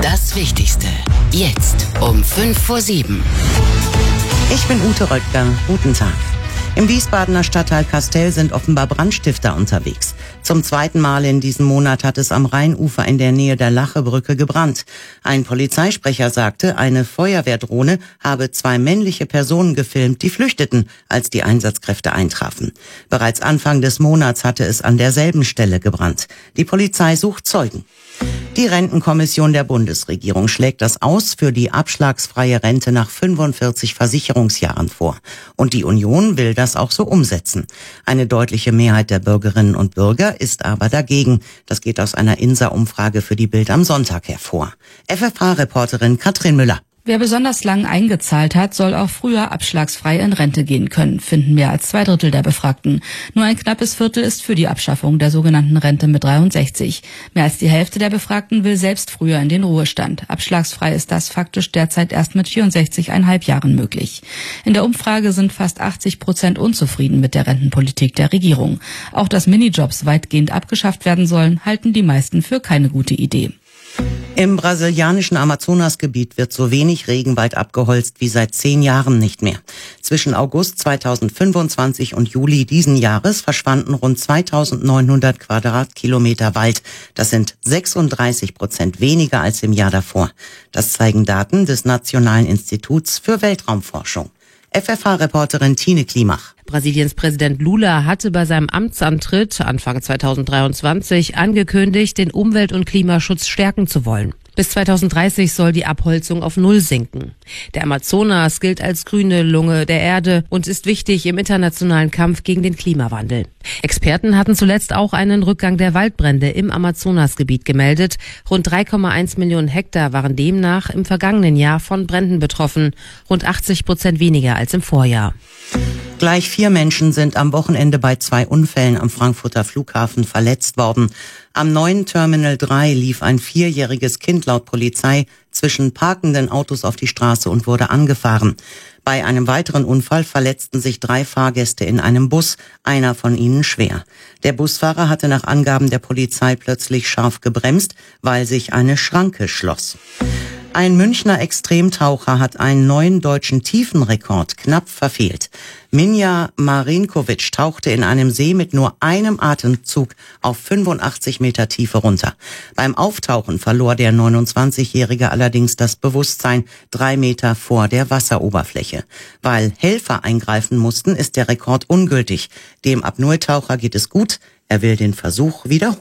Das Wichtigste. Jetzt um 6:55. Ich bin Ute Röttger. Guten Tag. Im Wiesbadener Stadtteil Kastel sind offenbar Brandstifter unterwegs. Zum zweiten Mal in diesem Monat hat es am Rheinufer in der Nähe der Lachebrücke gebrannt. Ein Polizeisprecher sagte, eine Feuerwehrdrohne habe 2 männliche Personen gefilmt, die flüchteten, als die Einsatzkräfte eintrafen. Bereits Anfang des Monats hatte es an derselben Stelle gebrannt. Die Polizei sucht Zeugen. Die Rentenkommission der Bundesregierung schlägt das Aus für die abschlagsfreie Rente nach 45 Versicherungsjahren vor. Und die Union will das auch so umsetzen. Eine deutliche Mehrheit der Bürgerinnen und Bürger ist aber dagegen. Das geht aus einer INSA-Umfrage für die Bild am Sonntag hervor. FFH-Reporterin Katrin Müller. Wer besonders lang eingezahlt hat, soll auch früher abschlagsfrei in Rente gehen können, finden mehr als 2/3 der Befragten. Nur ein knappes Viertel ist für die Abschaffung der sogenannten Rente mit 63. Mehr als die Hälfte der Befragten will selbst früher in den Ruhestand. Abschlagsfrei ist das faktisch derzeit erst mit 64,5 Jahren möglich. In der Umfrage sind fast 80% unzufrieden mit der Rentenpolitik der Regierung. Auch dass Minijobs weitgehend abgeschafft werden sollen, halten die meisten für keine gute Idee. Im brasilianischen Amazonasgebiet wird so wenig Regenwald abgeholzt wie seit 10 Jahren nicht mehr. Zwischen August 2025 und Juli diesen Jahres verschwanden rund 2900 Quadratkilometer Wald. Das sind 36% weniger als im Jahr davor. Das zeigen Daten des Nationalen Instituts für Weltraumforschung. FFH-Reporterin Tine Klimach. Brasiliens Präsident Lula hatte bei seinem Amtsantritt Anfang 2023 angekündigt, den Umwelt- und Klimaschutz stärken zu wollen. Bis 2030 soll die Abholzung auf 0 sinken. Der Amazonas gilt als grüne Lunge der Erde und ist wichtig im internationalen Kampf gegen den Klimawandel. Experten hatten zuletzt auch einen Rückgang der Waldbrände im Amazonasgebiet gemeldet. Rund 3,1 Millionen Hektar waren demnach im vergangenen Jahr von Bränden betroffen, rund 80% weniger als im Vorjahr. Gleich 4 Menschen sind am Wochenende bei 2 Unfällen am Frankfurter Flughafen verletzt worden. Am neuen Terminal 3 lief ein 4-jähriges Kind laut Polizei zwischen parkenden Autos auf die Straße und wurde angefahren. Bei einem weiteren Unfall verletzten sich 3 Fahrgäste in einem Bus, einer von ihnen schwer. Der Busfahrer hatte nach Angaben der Polizei plötzlich scharf gebremst, weil sich eine Schranke schloss. Ein Münchner Extremtaucher hat einen neuen deutschen Tiefenrekord knapp verfehlt. Minja Marinkovic tauchte in einem See mit nur einem Atemzug auf 85 Meter Tiefe runter. Beim Auftauchen verlor der 29-Jährige allerdings das Bewusstsein 3 Meter vor der Wasseroberfläche. Weil Helfer eingreifen mussten, ist der Rekord ungültig. Dem Apnoe-Taucher geht es gut. Er will den Versuch wiederholen.